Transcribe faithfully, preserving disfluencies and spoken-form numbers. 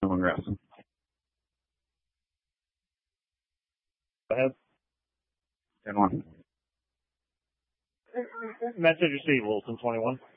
twenty-one reps. Go ahead. ten one. Message received, Wilson, twenty-one.